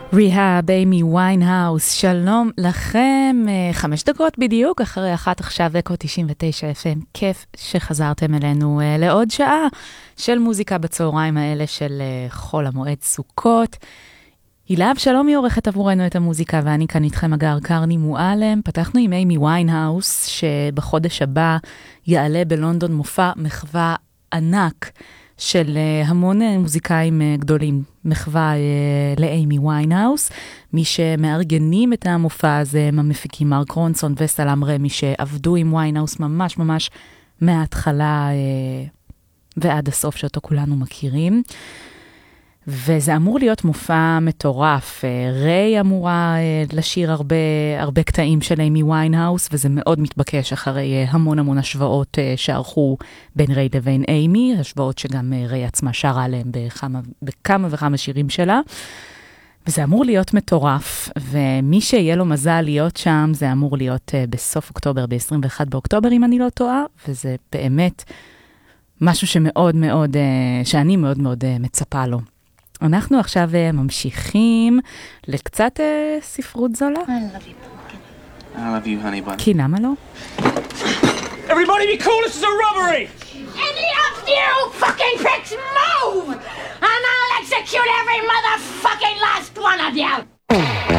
ריהאב, אימי ויינהאוס, שלום לכם, 5 דקות בדיוק, אחרי 1 עכשיו, אקו 99 FM, כיף שחזרתם אלינו לעוד שעה של מוזיקה בצהריים האלה של חול המועד סוכות. הילה אבשלום היא עורכת עבורנו את המוזיקה, ואני כאן איתכם אגר קרני מועלם. פתחנו עם אימי ויינהאוס, שבחודש הבא יעלה בלונדון מופע מחווה ענק, של המון מוזיקאים גדולים, מחווה לאימי ויינהאוס. מי שמארגנים את המופע הזה הם המפיקים מרק רונסון וסלם רמי, שעבדו עם ויינהאוס ממש ממש מההתחלה ועד הסוף, שאותו כולנו מכירים. וזה אמור להיות מופע מטורף. ריי אמורה לשיר הרבה קטעים של אימי ויינהאוס, וזה מאוד מתבקש אחרי המון השוואות שערכו בין ריי לבין אימי, השוואות שגם ריי עצמה שרה עליהם בכמה וכמה שירים שלה. וזה אמור להיות מטורף, ומי שיהיה לו מזל להיות שם, זה אמור להיות בסוף אוקטובר, ב-21 באוקטובר, אם אני לא טועה, וזה באמת משהו שאני מאוד מצפה לו. אנחנו עכשיו ממשיכים לקצת ספרות זולה. I love you, honey bun. כי למה לא? Everybody be cool, this is a robbery! Any of you fucking pricks move! And I'll execute every motherfucking last one of you!